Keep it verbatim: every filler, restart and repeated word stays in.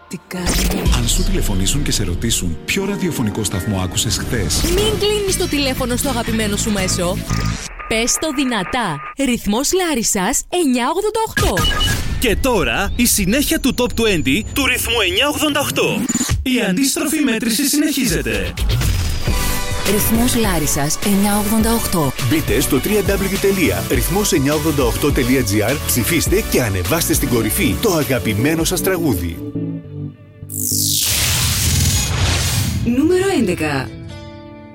Τι κάνει? Αν σου τηλεφωνήσουν και σε ρωτήσουν ποιο ραδιοφωνικό σταθμό άκουσες χθες, μην κλείνεις το τηλέφωνο στο αγαπημένο σου μέσο. Πες το δυνατά. Ρυθμός Λάρισσας εννιακόσια ογδόντα οκτώ. Και τώρα η συνέχεια του Top είκοσι του ρυθμού εννιακόσια ογδόντα οκτώ. Η αντίστροφη μέτρηση συνεχίζεται. Ρυθμός Λάρισσας εννιακόσια ογδόντα οκτώ. Μπείτε στο double-u double-u double-u τελεία ρυθμός εννιακόσια ογδόντα οκτώ τελεία τζι άρ, ψηφίστε και ανεβάστε στην κορυφή το αγαπημένο σας τραγούδι. Νούμερο έντεκα.